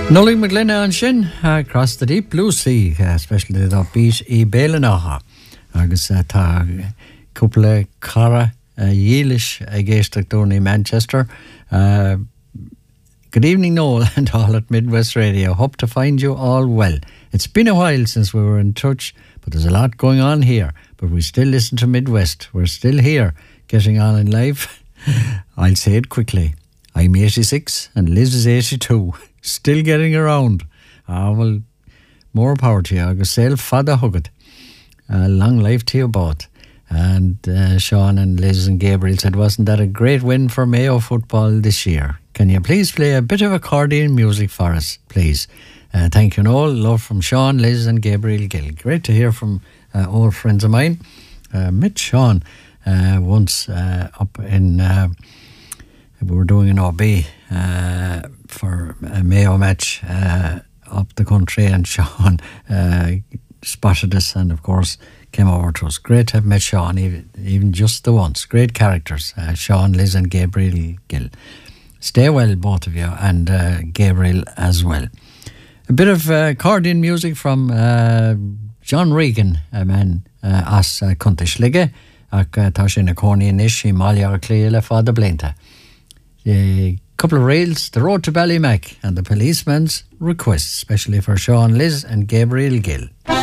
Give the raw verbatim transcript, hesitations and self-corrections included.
Nollaig McGlynn an sin uh, across the deep blue sea, uh, especially the beach I Bélenacha. Agus uh, tá cúpla cara uh, Yeelish a géisteach dúrnaí Manchester. Uh, good evening, Noel, and all at Midwest Radio. Hope to find you all well. It's been a while since we were in touch, but there's a lot going on here. But we still listen to Midwest. We're still here, getting on in life. I'll say it quickly. I'm eighty-six and Liz is eighty-two. Still getting around. Ah, well, more power to you. Agus sail fada hugged. Uh, long life to you both. And uh, Sean and Liz and Gabriel said, wasn't that a great win for Mayo football this year? Can you please play a bit of accordion music for us, please? Uh, thank you, Noel. Love from Sean, Liz and Gabriel Gill. Great to hear from uh, old friends of mine. Uh, met Sean uh, once uh, up in... Uh, we were doing an O B uh, for a Mayo match uh, up the country, and Sean uh, spotted us and of course came over to us. Great to have met Sean, even, even just the once. Great characters, uh, Sean, Liz and Gabriel Gill. Stay well, both of you, and uh, Gabriel as well. A bit of uh, accordion music from uh, John Regan, a man uh, as uh, Cuntish Lige, ac tá sin accordion ish I Maliar Clea le fada blinta. A couple of rails, the road to Ballymac, and the policeman's request, especially for Sean, Liz and Gabriel Gill.